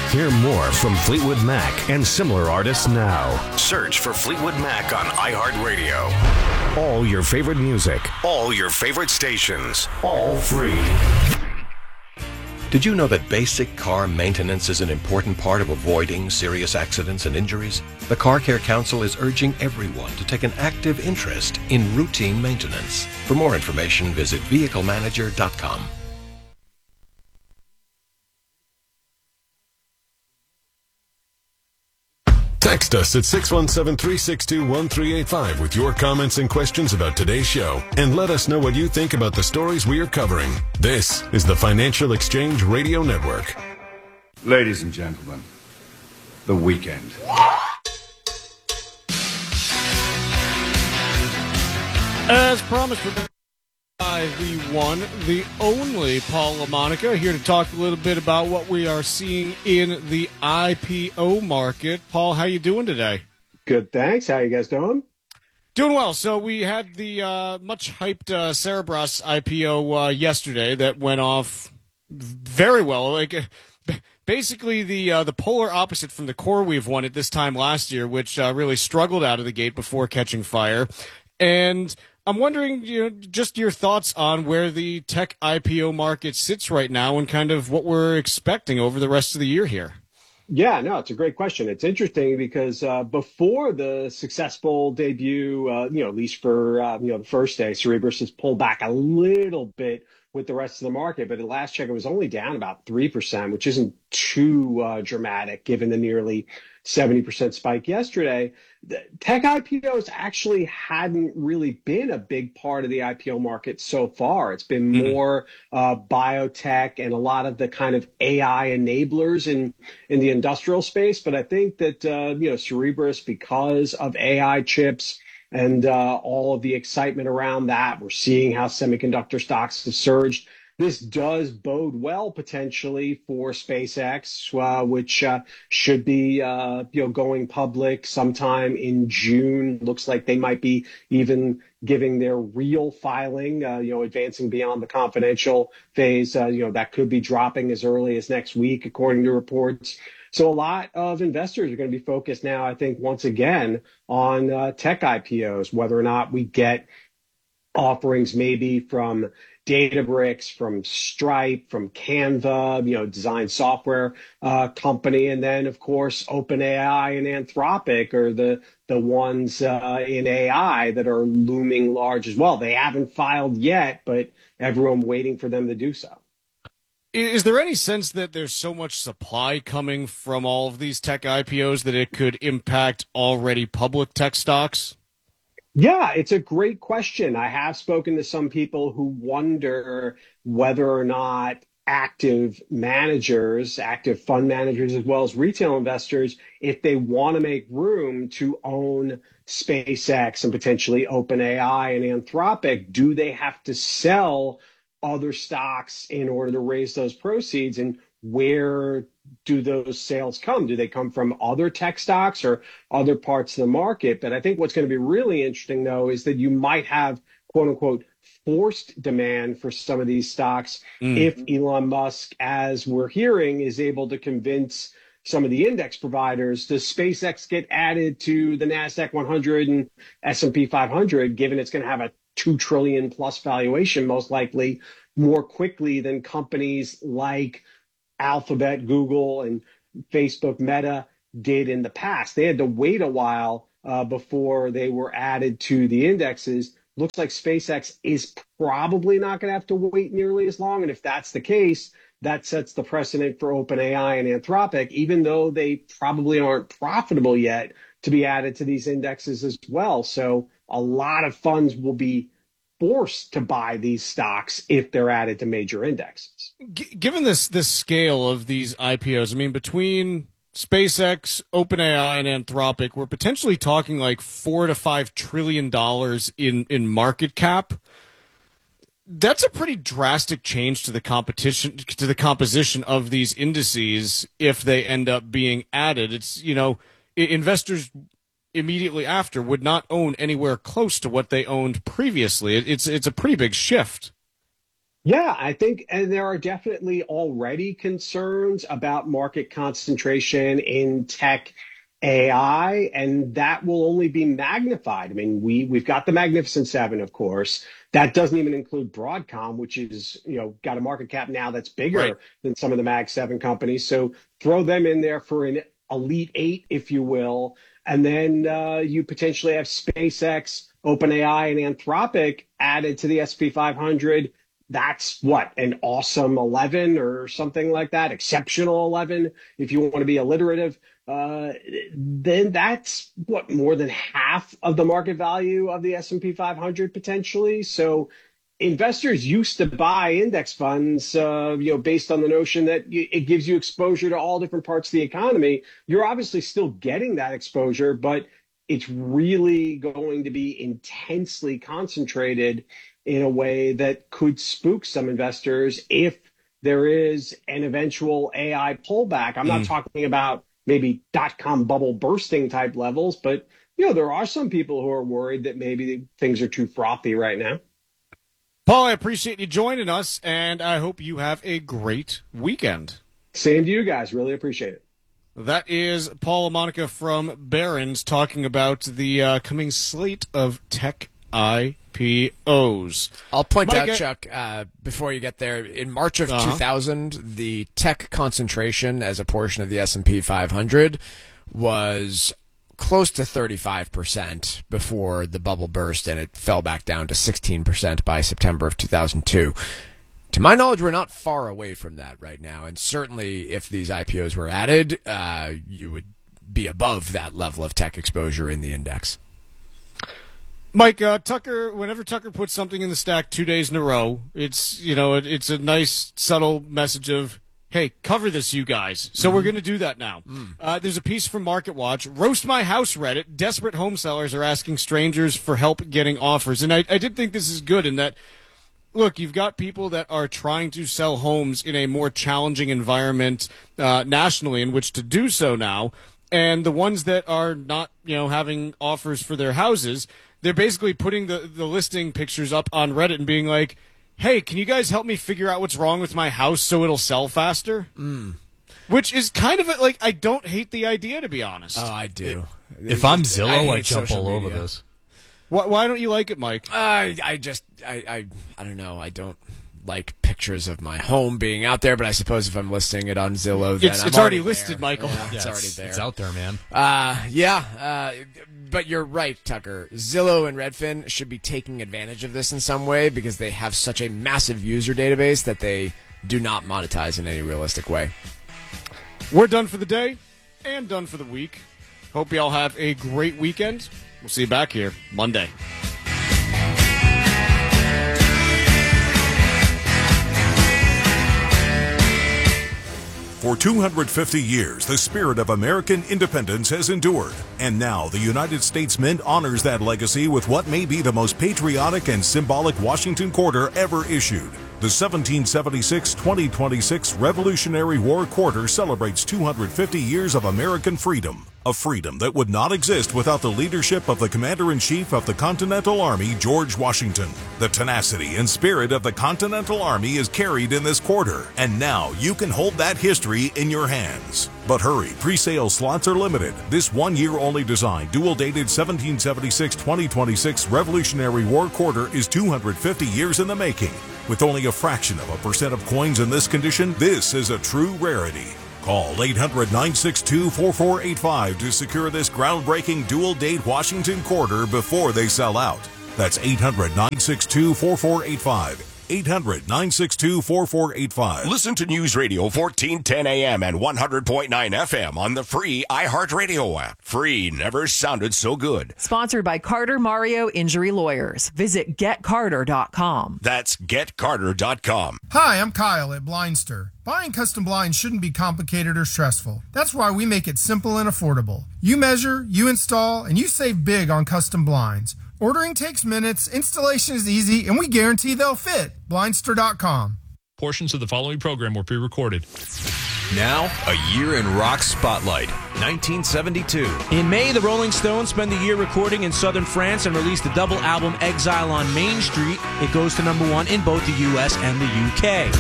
Hear more from Fleetwood Mac and similar artists now. Search for Fleetwood Mac on iHeartRadio. All your favorite music, all your favorite stations, all free. Did you know that basic car maintenance is an important part of avoiding serious accidents and injuries? The Car Care Council is urging everyone to take an active interest in routine maintenance. For more information, visit vehiclemanager.com. Text us at 617-362-1385 with your comments and questions about today's show, and let us know what you think about the stories we are covering. This is the Financial Exchange Radio Network. Ladies and gentlemen, the weekend. As promised, by the one, the only Paul LaMonica, here to talk a little bit about what we are seeing in the IPO market. Paul, how you doing today? Good, thanks. How you guys doing? Doing well. So we had the much hyped Cerebras IPO yesterday that went off very well. Like basically the polar opposite from the CoreWeave one at this time last year, which really struggled out of the gate before catching fire. And I'm wondering, just your thoughts on where the tech IPO market sits right now and kind of what we're expecting over the rest of the year here. Yeah, no, it's a great question. It's interesting because before the successful debut, at least for the first day, Cerebras has pulled back a little bit with the rest of the market. But at last check, it was only down about 3%, which isn't too dramatic given the nearly 70% spike yesterday. The tech IPOs actually hadn't really been a big part of the IPO market so far. It's been more biotech and a lot of the kind of AI enablers in the industrial space. But I think that, Cerebras, because of AI chips and all of the excitement around that, we're seeing how semiconductor stocks have surged. This does bode well potentially for SpaceX, which should be going public sometime in June. Looks like they might be even giving their real filing, advancing beyond the confidential phase. That could be dropping as early as next week, according to reports. So a lot of investors are going to be focused now, I think, once again on tech IPOs, whether or not we get offerings maybe from Databricks, from Stripe, from Canva, design software company, and then of course OpenAI and Anthropic are the ones in AI that are looming large as well. They haven't filed yet, but everyone waiting for them to do so. Is there any sense that there's so much supply coming from all of these tech IPOs that it could impact already public tech stocks? Yeah, it's a great question. I have spoken to some people who wonder whether or not active managers, active fund managers, as well as retail investors, if they want to make room to own SpaceX and potentially OpenAI and Anthropic, do they have to sell other stocks in order to raise those proceeds? And where do those sales come? Do they come from other tech stocks or other parts of the market? But I think what's going to be really interesting, though, is that you might have, quote unquote, forced demand for some of these stocks if Elon Musk, as we're hearing, is able to convince some of the index providers. Does SpaceX get added to the NASDAQ 100 and S&P 500, given it's going to have a $2 trillion plus valuation, most likely more quickly than companies like Alphabet, Google, and Facebook, Meta did in the past? They had to wait a while before they were added to the indexes. Looks like SpaceX is probably not going to have to wait nearly as long. And if that's the case, that sets the precedent for OpenAI and Anthropic, even though they probably aren't profitable yet, to be added to these indexes as well. So a lot of funds will be forced to buy these stocks if they're added to major indexes. Given this scale of these IPOs, I mean, between SpaceX, OpenAI, and Anthropic, we're potentially talking like $4 to $5 trillion in market cap. That's a pretty drastic change to the competition, to the composition of these indices if they end up being added. It's, investors immediately after would not own anywhere close to what they owned previously. It's a pretty big shift. Yeah, I think, and there are definitely already concerns about market concentration in tech AI, and that will only be magnified. I mean, we've got the Magnificent Seven, of course. That doesn't even include Broadcom, which is, got a market cap now that's Right. bigger than some of the Mag Seven companies. So throw them in there for an elite eight, if you will, and then you potentially have SpaceX, OpenAI, and Anthropic added to the SP 500. That's what, an awesome 11 or something like that, exceptional 11, if you want to be alliterative. Then that's what, more than half of the market value of the S&P 500 potentially. So investors used to buy index funds, based on the notion that it gives you exposure to all different parts of the economy. You're obviously still getting that exposure, but it's really going to be intensely concentrated in a way that could spook some investors if there is an eventual AI pullback. I'm not talking about maybe dot-com bubble bursting type levels, but there are some people who are worried that maybe things are too frothy right now. Paul, I appreciate you joining us, and I hope you have a great weekend. Same to you guys. Really appreciate it. That is Paul LaMonica from Barron's talking about the coming slate of tech IPOs. I'll point out, Chuck, before you get there, in March of 2000, the tech concentration as a portion of the S&P 500 was close to 35% before the bubble burst, and it fell back down to 16% by September of 2002. To my knowledge, we're not far away from that right now, and certainly if these IPOs were added, you would be above that level of tech exposure in the index. Mike, Tucker, whenever Tucker puts something in the stack 2 days in a row, it's a nice subtle message of, hey, cover this, you guys. So we're going to do that now. There's a piece from MarketWatch. Roast My House Reddit. Desperate home sellers are asking strangers for help getting offers. And I did think this is good in that, look, you've got people that are trying to sell homes in a more challenging environment nationally in which to do so now. And the ones that are not, having offers for their houses, they're basically putting the listing pictures up on Reddit and being like, hey, can you guys help me figure out what's wrong with my house so it'll sell faster? Which is kind of I don't hate the idea, to be honest. Oh, I do. If I'm Zillow, I jump all over this. Why don't you like it, Mike? I don't know. I don't like pictures of my home being out there, but I suppose if I'm listing it on Zillow, then it's already listed, Michael. Yeah, it's already there. It's out there, man. But you're right, Tucker. Zillow and Redfin should be taking advantage of this in some way because they have such a massive user database that they do not monetize in any realistic way. We're done for the day and done for the week. Hope you all have a great weekend. We'll see you back here Monday. For 250 years, the spirit of American independence has endured, and now the United States Mint honors that legacy with what may be the most patriotic and symbolic Washington Quarter ever issued. The 1776-2026 Revolutionary War Quarter celebrates 250 years of American freedom, a freedom that would not exist without the leadership of the Commander-in-Chief of the Continental Army, George Washington. The tenacity and spirit of the Continental Army is carried in this quarter, and now you can hold that history in your hands. But hurry, pre-sale slots are limited. This one-year-only design, dual-dated 1776-2026 Revolutionary War Quarter is 250 years in the making. With only a fraction of a percent of coins in this condition, this is a true rarity. Call 800-962-4485 to secure this groundbreaking dual-date Washington Quarter before they sell out. That's 800-962-4485. 800-962-4485. Listen to News Radio 1410 AM and 100.9 FM on the free iHeartRadio app. Free never sounded so good. Sponsored by Carter Mario Injury Lawyers. Visit getcarter.com. That's getcarter.com. Hi, I'm Kyle at Blindster. Buying custom blinds shouldn't be complicated or stressful. That's why we make it simple and affordable. You measure, you install, and you save big on custom blinds. Ordering takes minutes, installation is easy, and we guarantee they'll fit. Blindster.com. Portions of the following program were pre-recorded. Now, a year in rock spotlight. 1972. In May, the Rolling Stones spend the year recording in southern France and release the double album Exile on Main Street. It goes to #1 in both the U.S. and the U.K.